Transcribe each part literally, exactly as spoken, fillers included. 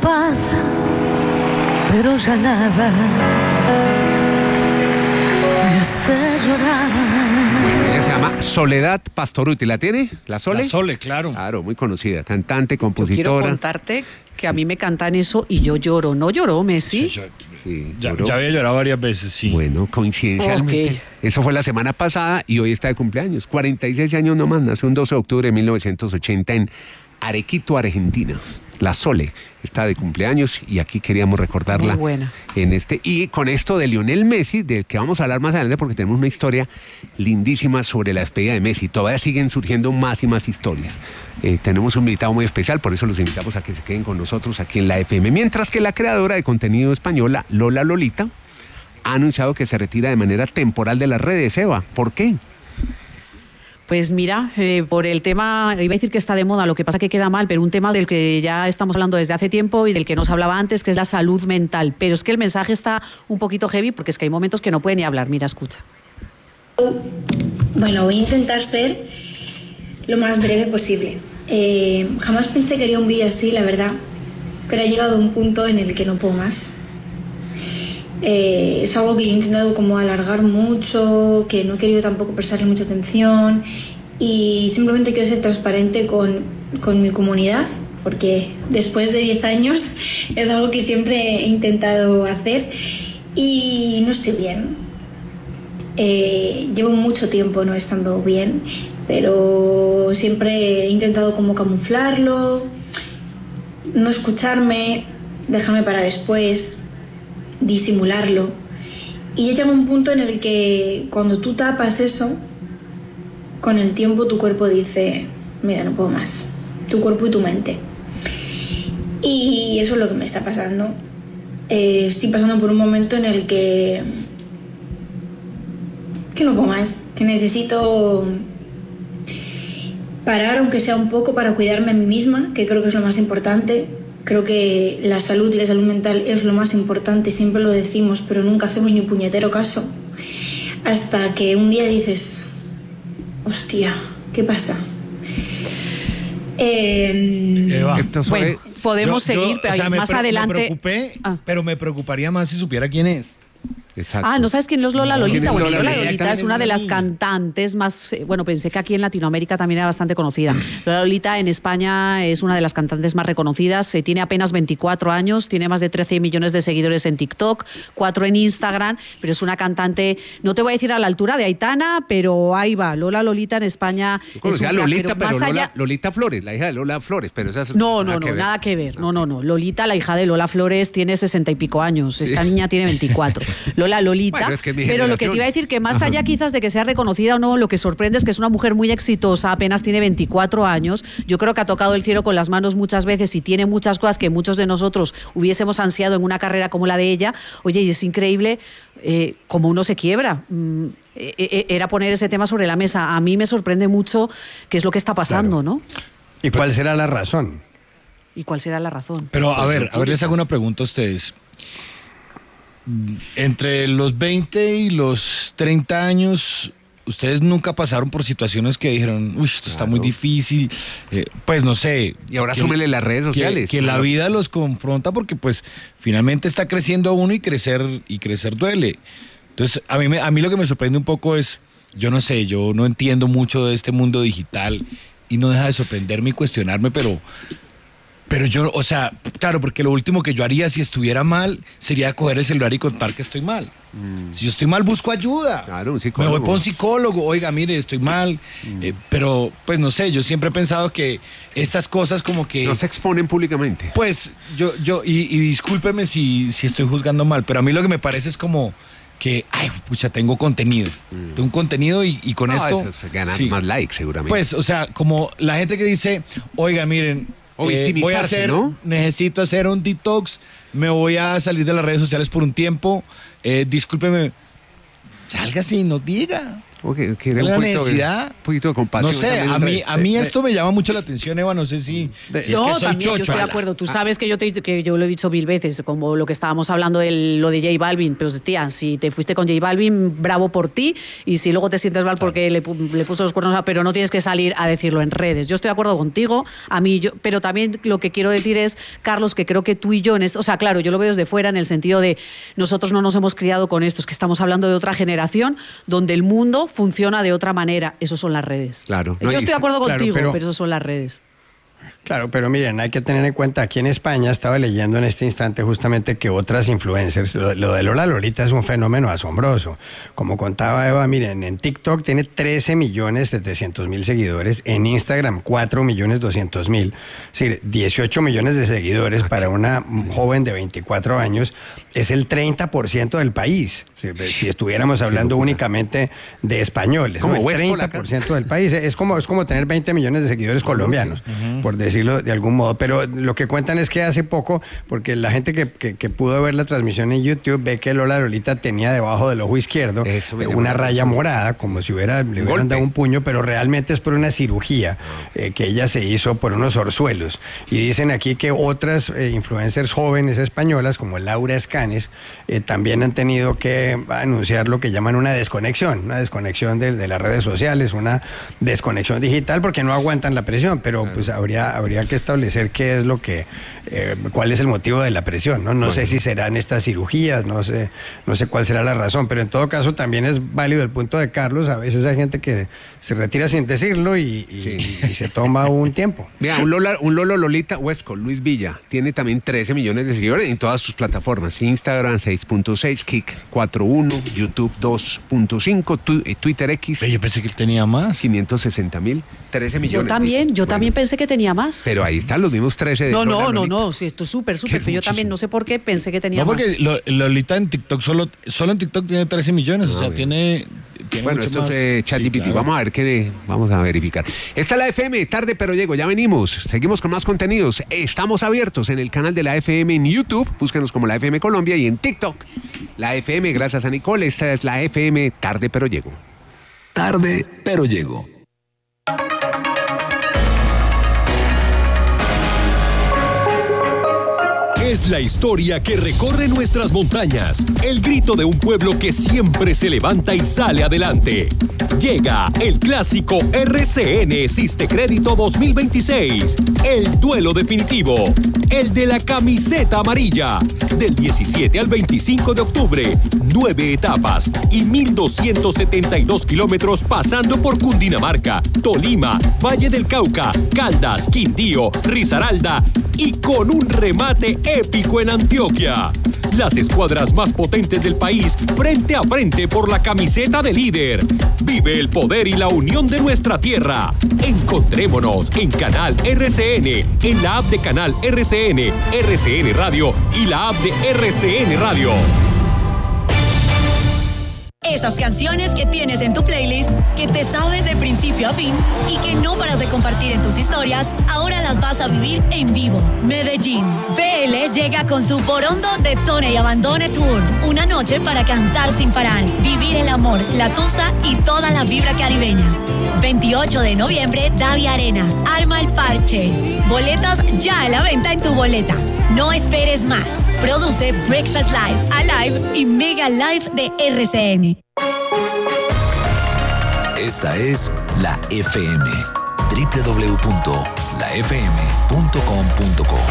pasa, pero ya nada me hace llorar. Bueno, ella se llama Soledad Pastoruti. ¿La tiene? ¿La Sole? La Sole, claro. Claro, muy conocida. Cantante, Yo compositora. quiero contarte que a mí me cantan eso y yo lloro. ¿No lloró Messi? Sí, yo- Sí, ya, lloró. ya había llorado varias veces, sí. Bueno, coincidencialmente. Ok. Eso fue la semana pasada y hoy está de cumpleaños. cuarenta y seis años nomás. Nació un doce de octubre de mil novecientos ochenta en Arequito, Argentina. La Sole está de cumpleaños y aquí queríamos recordarla. Muy buena. En este, y con esto de Lionel Messi, del que vamos a hablar más adelante porque tenemos una historia lindísima sobre la despedida de Messi. Todavía siguen surgiendo más y más historias. Eh, tenemos un invitado muy especial, por eso los invitamos a que se queden con nosotros aquí en la F M. Mientras que la creadora de contenido española, Lola Lolita, ha anunciado que se retira de manera temporal de las redes. Eva, ¿por qué? Pues mira, eh, por el tema, iba a decir que está de moda, lo que pasa que queda mal, pero un tema del que ya estamos hablando desde hace tiempo y del que nos hablaba antes, que es la salud mental. Pero es que el mensaje está un poquito heavy porque es que hay momentos que no puede ni hablar. Mira, escucha. Bueno, voy a intentar ser lo más breve posible. Eh, jamás pensé que haría un vídeo así, la verdad, pero ha llegado a un punto en el que no puedo más. Eh, es algo que yo he intentado como alargar mucho, que no he querido tampoco prestarle mucha atención y simplemente quiero ser transparente con, con mi comunidad, porque después de diez años es algo que siempre he intentado hacer y no estoy bien. Eh, llevo mucho tiempo no estando bien, pero siempre he intentado como camuflarlo, no escucharme, dejarme para después, disimularlo. Y llega un punto en el que cuando tú tapas eso, con el tiempo tu cuerpo dice, mira, no puedo más, tu cuerpo y tu mente. Y eso es lo que me está pasando. Eh, estoy pasando por un momento en el que que no puedo más, que necesito parar aunque sea un poco para cuidarme a mí misma, que creo que es lo más importante. Creo que la salud y la salud mental es lo más importante, siempre lo decimos, pero nunca hacemos ni puñetero caso. Hasta que un día dices, hostia, ¿qué pasa? Eh, Eva. Esto sobre- Bueno, podemos Yo- yo, seguir, pero o sea, me más pre- adelante. Me preocupé, Ah. pero me preocuparía más si supiera quién es. Exacto. Ah, ¿no sabes quién es Lola No, Lolita? ¿quién es Bueno, Lola Lola Lolita? Lolita es una de las niña. cantantes más... eh, Bueno, pensé que aquí en Latinoamérica también era bastante conocida. Lola Lolita en España es una de las cantantes más reconocidas. Eh, tiene apenas veinticuatro años, tiene más de trece millones de seguidores en TikTok, cuatro en Instagram, pero es una cantante, no te voy a decir a la altura de Aitana, pero ahí va. Lola Lolita en España Yo es conocía un a crack, Lolita, pero, más Lola, allá- Lolita Flores, la hija de Lola Flores, pero esa es No, nada no, no, que ver. nada que ver. No, no, no. Lolita, la hija de Lola Flores, tiene sesenta y pico años. Esta Sí. niña tiene veinticuatro. Lola Lolita. Bueno, es que es mi pero lo que te generación. iba a decir, que más allá quizás de que sea reconocida o no, lo que sorprende es que es una mujer muy exitosa, apenas tiene veinticuatro años. Yo creo que ha tocado el cielo con las manos muchas veces y tiene muchas cosas que muchos de nosotros hubiésemos ansiado en una carrera como la de ella. Oye, y es increíble eh, cómo uno se quiebra. Mm, eh, eh, era poner ese tema sobre la mesa. A mí me sorprende mucho qué es lo que está pasando, ¿no? ¿Y cuál será la razón? ¿Y cuál será la razón? Pero a ver, a ver, les hago una pregunta a ustedes. Entre los veinte y los treinta años, ¿ustedes nunca pasaron por situaciones que dijeron, uy, esto está muy difícil? Eh, pues no sé. Y ahora que- súmele las redes que- sociales. Que, la Claro. vida los confronta porque pues finalmente está creciendo uno y crecer, y crecer duele. Entonces, a mí, me- a mí lo que me sorprende un poco es, yo no sé, yo no entiendo mucho de este mundo digital y no deja de sorprenderme y cuestionarme, pero... Pero yo, o sea, claro, porque lo último que yo haría si estuviera mal sería coger el celular y contar que estoy mal. Si yo estoy mal, busco ayuda. Claro, un Me psicólogo. voy para un psicólogo, oiga, mire, estoy mal. Eh, pero, pues no sé, yo siempre he pensado que estas cosas como que... No se exponen públicamente. Pues yo, yo, y, y discúlpeme si, si estoy juzgando mal, pero a mí lo que me parece es como que, ay, pucha, tengo contenido. Tengo un contenido y, y con No, esto... eso es ganar sí. más likes, seguramente. Pues, o sea, como la gente que dice, oiga, miren, O eh, voy a victimizarse, hacer, ¿no? necesito hacer un detox, me voy a salir de las redes sociales por un tiempo, eh, discúlpeme, sálgase y nos diga. Okay, que un la poquito, necesidad. Un poquito de compasión. No sé, a mí, a mí esto me llama mucho la atención, Eva, no sé si, si es No, que soy también yo chocho. estoy de acuerdo. Tú sabes que yo te que yo lo he dicho mil veces, como lo que estábamos hablando de lo de J Balvin, pero tía, si te fuiste con J Balvin, bravo por ti, y si luego te sientes mal porque le, le puso los cuernos, a, pero no tienes que salir a decirlo en redes. Yo estoy de acuerdo contigo, a mí yo, pero también lo que quiero decir es, Carlos, que creo que tú y yo en esto, o sea, claro, yo lo veo desde fuera en el sentido de nosotros no nos hemos criado con esto, es que estamos hablando de otra generación donde el mundo funciona de otra manera. Eso son las redes. Claro. Yo No, estoy de acuerdo claro, contigo, pero- pero eso son las redes. Claro, pero miren, hay que tener en cuenta, aquí en España estaba leyendo en este instante justamente que otras influencers, lo, lo de Lola Lolita es un fenómeno asombroso. Como contaba Eva, miren, en TikTok tiene trece millones setecientos mil seguidores, en Instagram cuatro millones doscientos mil, es decir, dieciocho millones de seguidores para una joven de veinticuatro años, es el treinta por ciento del país. Si, si estuviéramos hablando únicamente de españoles, Como ¿no? El Westphal acá. treinta por ciento del país, es como, es como tener veinte millones de seguidores colombianos, por decirlo de algún modo. Pero lo que cuentan es que hace poco, porque la gente que, que, que pudo ver la transmisión en YouTube ve que Lola Lolita tenía debajo del ojo izquierdo Eso me eh, llama una la raya atención. morada, como si hubiera, le hubieran golpe. dado un puño, pero realmente es por una cirugía eh, que ella se hizo por unos orzuelos. Y dicen aquí que otras eh, influencers jóvenes españolas, como Laura Escanes, eh, también han tenido que anunciar lo que llaman una desconexión, una desconexión de, de las redes sociales, una desconexión digital, porque no aguantan la presión, pero pues habría, habría que establecer qué es lo que, eh, cuál es el motivo de la presión, ¿no? No sé si serán estas cirugías, no sé, no sé cuál será la razón, pero en todo caso también es válido el punto de Carlos, a veces hay gente que se retira sin decirlo y, y- Sí. y se toma un tiempo. Mira, un, Lola, un Lolo Lolita Huesco, Luis Villa, tiene también trece millones de seguidores en todas sus plataformas. Instagram seis punto seis, Kik cuatro punto uno, YouTube dos punto cinco, tu, eh, Twitter X Yo pensé que él tenía más. quinientos sesenta mil, trece millones. Yo también, dice. yo Bueno, también pensé que tenía más. Pero ahí están los mismos trece de No, Lola no, no, Lolita. no, sí, esto es súper, Que súper, es pero yo muchísimo. también no sé por qué pensé que tenía No, más. porque Lo- Lolita en TikTok solo, solo en TikTok tiene trece millones, o sea, bien. tiene, tiene Bueno, mucho esto más. es eh, Sí, ChatGPT. claro. Vamos a ver qué vamos a verificar. Esta es la F M, tarde pero llego, ya venimos. Seguimos con más contenidos. Estamos abiertos en el canal de la F M en YouTube, búsquenos como la F M Colombia, y en TikTok, la F M, gracias a Nicole. Esta es la F M, tarde pero llego. Tarde, pero llego. Es la historia que recorre nuestras montañas, el grito de un pueblo que siempre se levanta y sale adelante. Llega el clásico R C N Siste Crédito dos mil veintiséis, el duelo definitivo, el de la camiseta amarilla, del diecisiete al veinticinco de octubre, nueve etapas y mil doscientos setenta y dos kilómetros pasando por Cundinamarca, Tolima, Valle del Cauca, Caldas, Quindío, Risaralda y con un remate épico en Antioquia. Las escuadras más potentes del país frente a frente por la camiseta de líder. Vive el poder y la unión de nuestra tierra. Encontrémonos en Canal R C N, en la app de Canal R C N, R C N Radio y la app de R C N Radio. Esas canciones que tienes en tu playlist, que te sabes de principio a fin y que no paras de compartir en tus historias, ahora las vas a vivir en vivo. Medellín. B L llega con su Borondo Detone y Abandone Tour. Una noche para cantar sin parar, vivir el amor, la tusa y toda la vibra caribeña. veintiocho de noviembre, Davia Arena. Arma el parche. Boletas ya a la venta en tu boleta. No esperes más. Produce Breakfast Live, Alive y Mega Live de R C N. Esta es la F M. doble u doble u doble u punto la f m punto com punto co.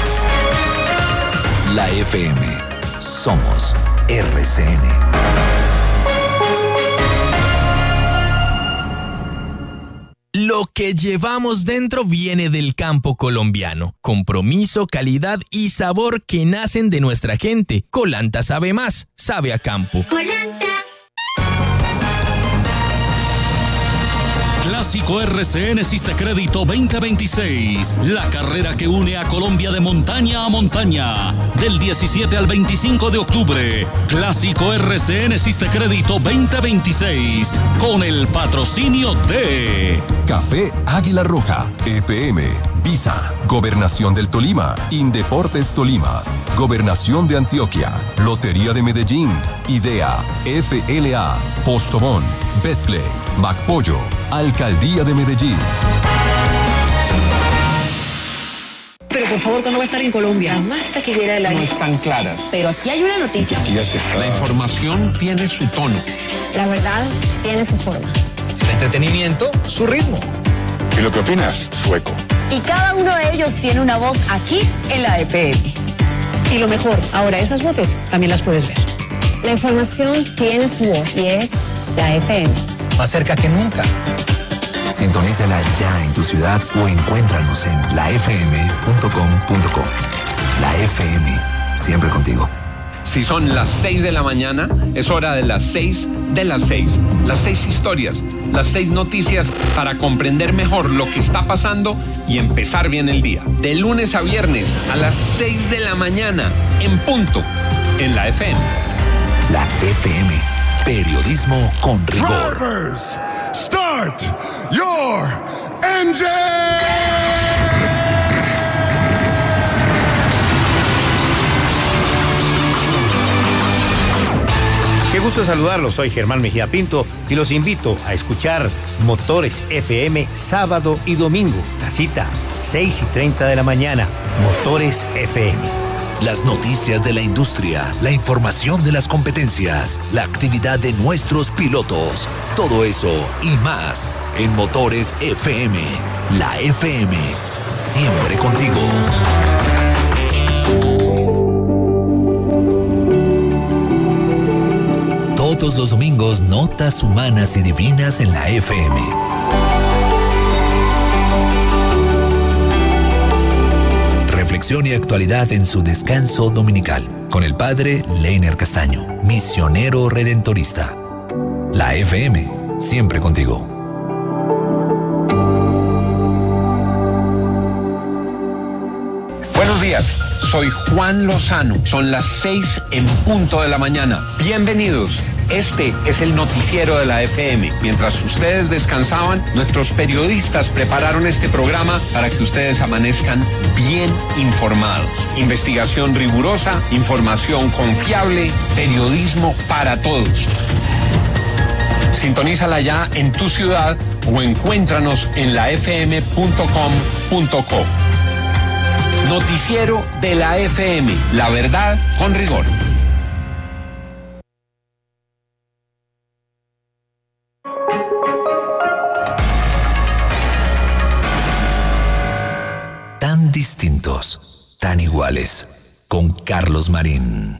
La F M. Somos R C N. Lo que llevamos dentro viene del campo colombiano. Compromiso, calidad y sabor que nacen de nuestra gente. Colanta sabe más, sabe a campo. Clásico R C N Siste Crédito veinte veintiséis, la carrera que une a Colombia de montaña a montaña, del diecisiete al veinticinco de octubre. Clásico R C N Siste Crédito veinte veintiséis, con el patrocinio de Café Águila Roja, E P M, Visa, Gobernación del Tolima, Indeportes Tolima, Gobernación de Antioquia, Lotería de Medellín, Idea, F L A, Postobón, Betplay, MacPollo, Alcaldía de Medellín. Pero por favor, ¿cuándo va a estar en Colombia? Más taquillera del año. No están claras. Pero aquí hay una noticia. Aquí ya se está. La información tiene su tono. La verdad tiene su forma. El entretenimiento, su ritmo. ¿Y lo que opinas? Sueco. Y cada uno de ellos tiene una voz aquí en la F M. Y lo mejor, ahora esas voces también las puedes ver. La información tiene su voz y es la F M. Más cerca que nunca. Sintonízala ya en tu ciudad o encuéntranos en la f m punto com punto co. La F M, siempre contigo. Si son las seis de la mañana, es hora de las seis de las seis. Las seis historias, las seis noticias para comprender mejor lo que está pasando y empezar bien el día. De lunes a viernes a las seis de la mañana, en punto, en la F M. La F M, periodismo con rigor. Drivers, start your engine. Qué gusto saludarlos, soy Germán Mejía Pinto y los invito a escuchar Motores F M sábado y domingo. La cita, seis y treinta de la mañana, Motores F M. Las noticias de la industria, la información de las competencias, la actividad de nuestros pilotos, todo eso y más en Motores F M. La F M, siempre contigo. Todos los domingos, notas humanas y divinas en la F M. Reflexión y actualidad en su descanso dominical, con el padre Leiner Castaño, misionero redentorista. La F M, siempre contigo. Buenos días, soy Juan Lozano. Son las seis en punto de la mañana. Bienvenidos. Este es el noticiero de la F M. Mientras ustedes descansaban, nuestros periodistas prepararon este programa para que ustedes amanezcan bien informados. Investigación rigurosa, información confiable, periodismo para todos. Sintonízala ya en tu ciudad o encuéntranos en la f m punto com punto co. Noticiero de la F M, la verdad con rigor. Tan distintos, tan iguales, con Carlos Marín.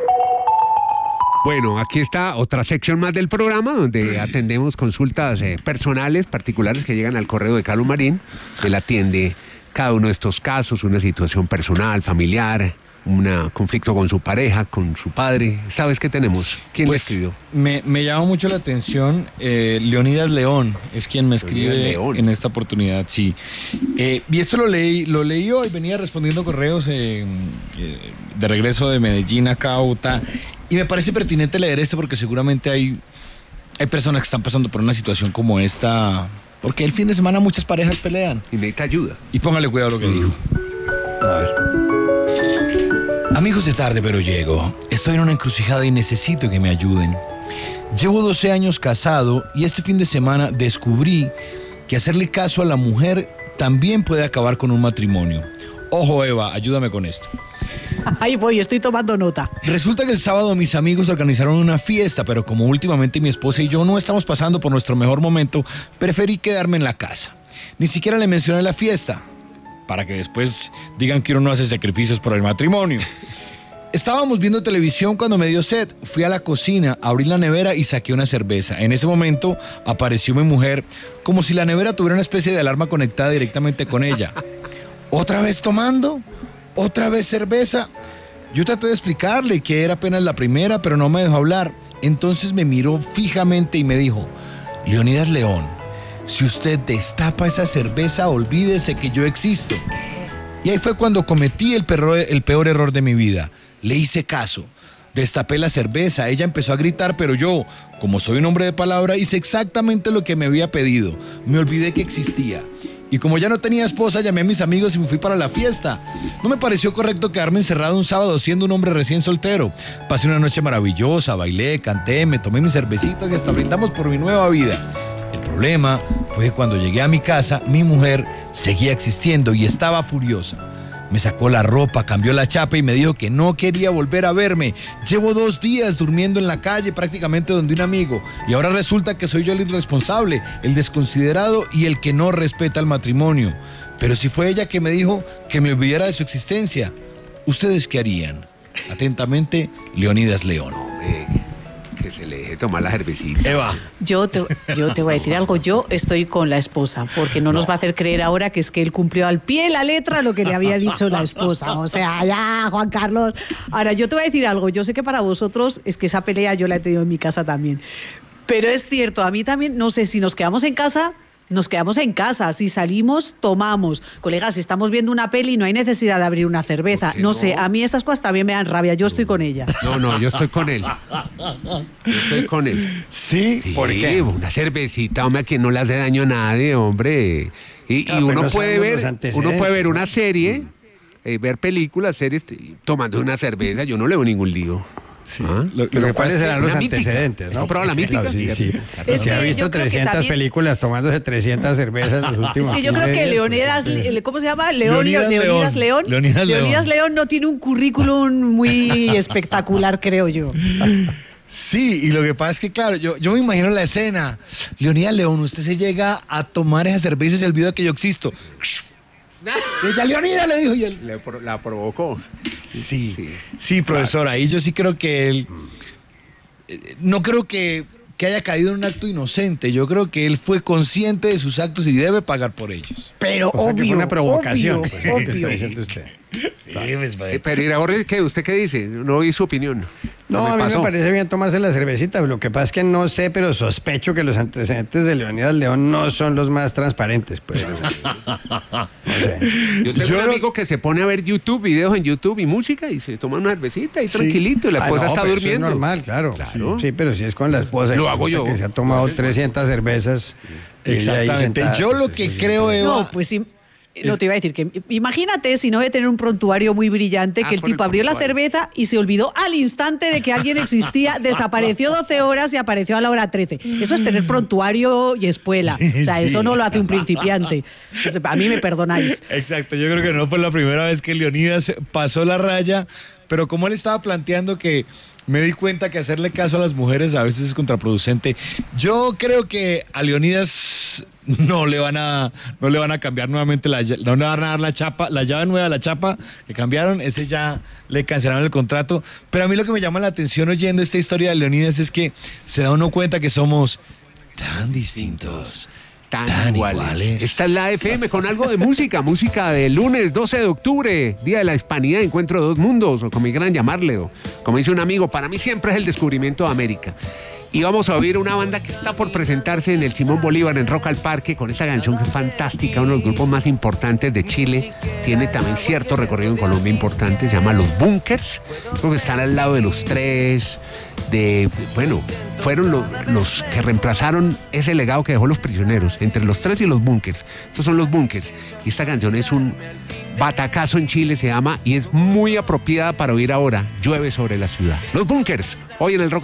Bueno, aquí está otra sección más del programa donde atendemos consultas eh, personales, particulares que llegan al correo de Carlos Marín. Él atiende cada uno de estos casos, una situación personal, familiar, un conflicto con su pareja, con su padre. ¿Sabes qué tenemos? ¿Quién pues, le escribió? Me, me llama mucho la atención, eh, Leonidas León es quien me escribe en esta oportunidad, sí. Eh, y esto lo leí, lo leí hoy, venía respondiendo correos eh, eh, de regreso de Medellín acá a Bogotá, y me parece pertinente leer esto porque seguramente hay, hay personas que están pasando por una situación como esta, porque el fin de semana muchas parejas pelean. Y necesita ayuda. Y póngale cuidado a lo que dijo. A ver. Amigos de Tarde pero Llego, estoy en una encrucijada y necesito que me ayuden. Llevo doce años casado y este fin de semana descubrí que hacerle caso a la mujer también puede acabar con un matrimonio. Ojo, Eva, ayúdame con esto. Ahí voy, estoy tomando nota. Resulta que el sábado mis amigos organizaron una fiesta, pero como últimamente mi esposa y yo no estamos pasando por nuestro mejor momento, preferí quedarme en la casa. Ni siquiera le mencioné la fiesta, para que después digan que uno no hace sacrificios por el matrimonio. Estábamos viendo televisión cuando me dio sed. Fui a la cocina, abrí la nevera y saqué una cerveza. En ese momento apareció mi mujer, como si la nevera tuviera una especie de alarma conectada directamente con ella. ¿Otra vez tomando? ¿Otra vez cerveza? Yo traté de explicarle que era apenas la primera, pero no me dejó hablar. Entonces me miró fijamente y me dijo: Leonidas León, si usted destapa esa cerveza, olvídese que yo existo. Y ahí fue cuando cometí el, perro, el peor error de mi vida. Le hice caso. Destapé la cerveza, ella empezó a gritar, pero yo, como soy un hombre de palabra, hice exactamente lo que me había pedido. Me olvidé que existía. Y como ya no tenía esposa, llamé a mis amigos y me fui para la fiesta. No me pareció correcto quedarme encerrado un sábado siendo un hombre recién soltero. Pasé una noche maravillosa, bailé, canté, me tomé mis cervecitas y hasta brindamos por mi nueva vida. El problema fue que cuando llegué a mi casa, mi mujer seguía existiendo y estaba furiosa. Me sacó la ropa, cambió la chapa y me dijo que no quería volver a verme. Llevo dos días durmiendo en la calle, prácticamente donde un amigo. Y ahora resulta que soy yo el irresponsable, el desconsiderado y el que no respeta el matrimonio. Pero si fue ella que me dijo que me olvidara de su existencia, ¿ustedes qué harían? Atentamente, Leonidas León. Eh, que se le deje tomar la cervecita. Eva. Yo te, yo te voy a decir algo, yo estoy con la esposa, porque no, no nos va a hacer creer ahora que es que él cumplió al pie de la letra lo que le había dicho la esposa. O sea, ya, Juan Carlos. Ahora, yo te voy a decir algo, yo sé que para vosotros es que esa pelea yo la he tenido en mi casa también. Pero es cierto, a mí también, no sé, si nos quedamos en casa... Nos quedamos en casa, si salimos, tomamos. Colegas, si estamos viendo una peli, no hay necesidad de abrir una cerveza. No, no sé, a mí estas cosas también me dan rabia, yo estoy con ella. No, no, yo estoy con él. Yo estoy con él. ¿Sí? Sí, ¿Por qué? Una cervecita, hombre, que no le hace daño a nadie, hombre. Y, No, y uno no puede ver, uno puede ver una serie, eh, ver películas, series, tomando una cerveza, yo no le veo ningún lío. Sí. ¿Ah? Lo, lo que cuáles serán los antecedentes, ¿no? Pero la mítica. Claro, sí, sí. Es Se ha que visto yo creo que trescientas también... películas tomándose trescientas cervezas en los últimos Es que yo creo que días, Leonidas, pues, ¿cómo se llama? León, Leonidas Leonidas León. León. Leonidas León. Leonidas León no tiene un currículum muy espectacular, creo yo. Sí, y lo que pasa es que, claro, yo, yo me imagino la escena. Leonidas León, usted se llega a tomar esa cerveza y se olvida que yo existo. Ella, Leonidas, le dijo y él. Le, la provocó. Sí, sí, sí, profesor, ahí yo sí creo que él... No creo que, que haya caído en un acto inocente. Yo creo que él fue consciente de sus actos y debe pagar por ellos. Pero o sea, obvio, que fue una provocación. obvio, Pues, obvio. ¿qué está diciendo usted? Sí, pues, Eh, pero Iragorri, ¿qué? ¿Usted qué dice? No oí su opinión. No, me a mí pasó. me parece bien tomarse la cervecita. Lo que pasa es que no sé, pero sospecho que los antecedentes de Leonidas León no son los más transparentes. Pues. No sé. Yo tengo Yo un no- amigo que se pone a ver YouTube, videos en YouTube y música y se toma una cervecita y Sí. tranquilito y la Ah, esposa no, está pero eso durmiendo. Es normal, claro. Claro. Sí, pero si es con la esposa. Lo y hago resulta yo. Que se ha tomado trescientas cervezas. y ella ahí Exactamente. sentada, Yo lo pues, que eso sí. creo, Eva... No, pues sí. No te iba a decir que imagínate si no debe tener un prontuario muy brillante Ah, que el con el tipo abrió la prontuario. cerveza y se olvidó al instante de que alguien existía, desapareció doce horas y apareció a la hora trece. Eso es tener prontuario y espuela. O sea, Sí. eso no lo hace un principiante. Entonces, a mí me perdonáis. Exacto, yo creo que no fue la primera vez que Leonidas pasó la raya, pero como él estaba planteando que me di cuenta que hacerle caso a las mujeres a veces es contraproducente, yo creo que a Leonidas no le van a no le van a cambiar nuevamente la ll- no le van a dar la chapa, la llave nueva de la chapa que cambiaron, ese ya le cancelaron el contrato, pero a mí lo que me llama la atención oyendo esta historia de Leonidas es que se da uno cuenta que somos tan distintos. Tan, Tan iguales. iguales. Esta es la F M con algo de música, música de lunes doce de octubre, Día de la Hispanidad, Encuentro de Dos Mundos, o como quieran llamarle, o como dice un amigo, para mí siempre es el descubrimiento de América. Y vamos a oír una banda que está por presentarse en el Simón Bolívar, en Rock al Parque, con esta canción que es fantástica, uno de los grupos más importantes de Chile, tiene también cierto recorrido en Colombia importante, se llama Los Bunkers, creo que están al lado de Los Tres, de, bueno, fueron lo- los que reemplazaron ese legado que dejó Los Prisioneros, entre Los Tres y Los Bunkers. Estos son Los Bunkers. Y esta canción es un batacazo en Chile, se llama, y es muy apropiada para oír ahora, Llueve sobre la ciudad. Los Bunkers, hoy en el Rock